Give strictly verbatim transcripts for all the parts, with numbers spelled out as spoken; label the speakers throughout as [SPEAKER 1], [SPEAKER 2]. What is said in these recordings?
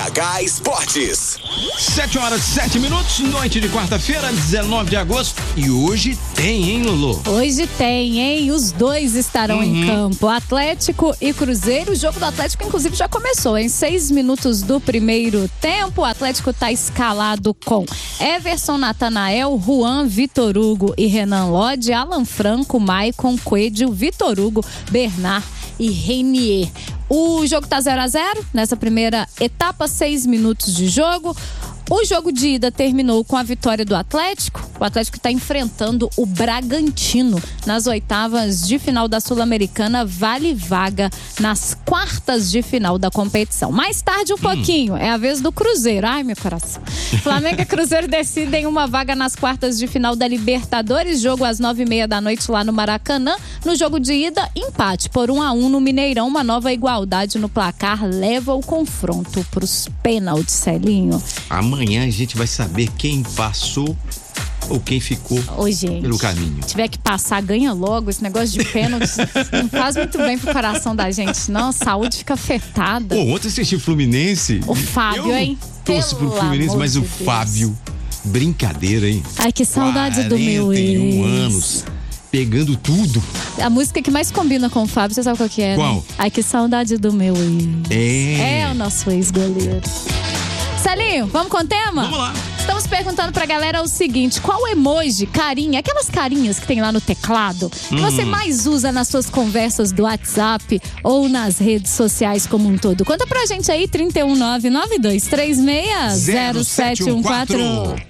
[SPEAKER 1] H Esportes.
[SPEAKER 2] Sete horas, sete minutos, noite de quarta-feira, dezenove de agosto. E hoje tem, hein, Lulu?
[SPEAKER 3] Hoje tem, hein? Os dois estarão
[SPEAKER 2] Uhum.
[SPEAKER 3] em campo. Atlético e Cruzeiro. O jogo do Atlético, inclusive, já começou. Em seis minutos do primeiro tempo, o Atlético tá escalado com Everson, Natanael, Juan, Vitor Hugo e Renan Lodge, Alan Franco, Maicon, Coelho, Vitor Hugo, Bernard e Renier. O jogo tá zero a zero nessa primeira etapa, seis minutos de jogo. O jogo de ida terminou com a vitória do Atlético. O Atlético está enfrentando o Bragantino nas oitavas de final da Sul-Americana, vale vaga nas quartas de final da competição. Mais tarde um pouquinho, é a vez do Cruzeiro. Ai, meu coração. Flamengo e Cruzeiro decidem uma vaga nas quartas de final da Libertadores, jogo às nove e meia da noite lá no Maracanã. No jogo de ida, empate por um a um no Mineirão. Uma nova igualdade no placar leva o confronto para os pênaltis, Celinho.
[SPEAKER 2] Amanhã a gente vai saber quem passou ou quem ficou
[SPEAKER 3] Ô, gente,
[SPEAKER 2] pelo caminho.
[SPEAKER 3] Se tiver que passar, ganha logo. Esse negócio de pênalti não faz muito bem pro coração da gente, não. A saúde fica afetada.
[SPEAKER 2] Pô, ontem assisti o Fluminense.
[SPEAKER 3] O Fábio,
[SPEAKER 2] eu
[SPEAKER 3] hein?
[SPEAKER 2] Torço pro
[SPEAKER 3] Pelo
[SPEAKER 2] Fluminense,
[SPEAKER 3] amor
[SPEAKER 2] mas
[SPEAKER 3] de
[SPEAKER 2] o
[SPEAKER 3] Deus.
[SPEAKER 2] Fábio, brincadeira, hein?
[SPEAKER 3] Ai, que saudade do meu ex.
[SPEAKER 2] quarenta e um anos, pegando tudo.
[SPEAKER 3] A música que mais combina com o Fábio, você sabe qual que é,
[SPEAKER 2] Qual?
[SPEAKER 3] né? Ai, que saudade do meu ex.
[SPEAKER 2] É.
[SPEAKER 3] É o nosso ex-goleiro. Celinho, vamos com o tema?
[SPEAKER 2] Vamos lá.
[SPEAKER 3] Estamos perguntando pra galera o seguinte: qual emoji, carinha, aquelas carinhas que tem lá no teclado, que
[SPEAKER 2] Hum.
[SPEAKER 3] você mais usa nas suas conversas do WhatsApp ou nas redes sociais como um todo? Conta pra gente aí, trinta e um, nove nove dois três seis, zero sete um quatro.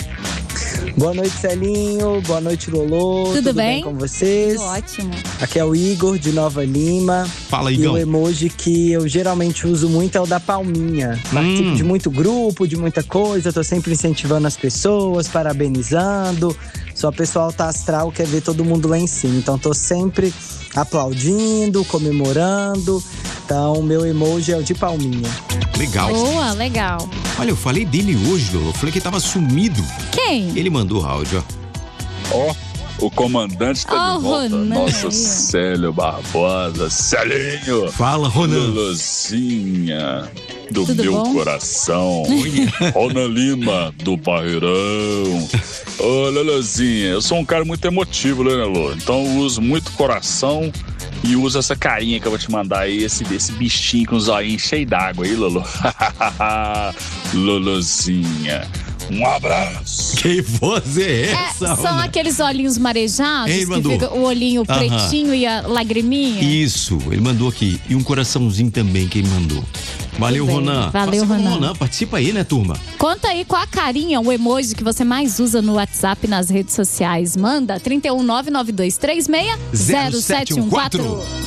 [SPEAKER 4] Boa noite, Celinho. Boa noite, Lolo.
[SPEAKER 3] Tudo
[SPEAKER 4] Tudo
[SPEAKER 3] bem?
[SPEAKER 4] bem com vocês?
[SPEAKER 3] Tudo ótimo.
[SPEAKER 4] Aqui é o Igor, de Nova Lima.
[SPEAKER 2] Fala,
[SPEAKER 4] E
[SPEAKER 2] Igão.
[SPEAKER 4] o emoji que eu geralmente uso muito é o da palminha. Participo
[SPEAKER 2] Hum.
[SPEAKER 4] de muito grupo, de muita coisa. Tô sempre incentivando as pessoas, parabenizando. Sou a pessoa alta astral, quer ver todo mundo lá em cima. Então tô sempre aplaudindo, comemorando. Então o meu emoji é o de palminha.
[SPEAKER 2] Legal.
[SPEAKER 3] Boa, legal.
[SPEAKER 2] Olha, eu falei dele hoje, Lolo. Eu falei que ele tava sumido.
[SPEAKER 3] Quem?
[SPEAKER 2] Ele mandou áudio, ó.
[SPEAKER 5] Ó, o comandante tá
[SPEAKER 3] Ó,
[SPEAKER 5] de volta.
[SPEAKER 3] Ronan
[SPEAKER 5] Nossa,
[SPEAKER 3] aí.
[SPEAKER 5] Célio Barbosa. Celinho.
[SPEAKER 2] Fala, Ronan.
[SPEAKER 5] Luluzinha do
[SPEAKER 3] Tudo
[SPEAKER 5] meu
[SPEAKER 3] bom?
[SPEAKER 5] coração. Ronan Lima do Barreirão. Ô, Luluzinha, eu sou um cara muito emotivo, né, Lulu? Então eu uso muito coração e uso essa carinha que eu vou te mandar aí, esse, esse bichinho com os olhinhos cheios d'água aí, Lulu. Luluzinha. Um abraço.
[SPEAKER 2] Que voz é
[SPEAKER 3] É,
[SPEAKER 2] essa,
[SPEAKER 3] são
[SPEAKER 2] Ronan?
[SPEAKER 3] aqueles olhinhos marejados
[SPEAKER 2] Ele
[SPEAKER 3] que
[SPEAKER 2] mandou.
[SPEAKER 3] fica o olhinho
[SPEAKER 2] Aham.
[SPEAKER 3] pretinho e a lagriminha.
[SPEAKER 2] Isso, ele mandou aqui. E um coraçãozinho também que ele mandou. Valeu,
[SPEAKER 3] Tudo bem.
[SPEAKER 2] Ronan.
[SPEAKER 3] Valeu,
[SPEAKER 2] Faça como
[SPEAKER 3] Ronan.
[SPEAKER 2] Participa aí, né, turma?
[SPEAKER 3] Conta aí qual a carinha, o emoji que você mais usa no WhatsApp e nas redes sociais. Manda trinta e um, nove nove dois três seis, zero sete um quatro.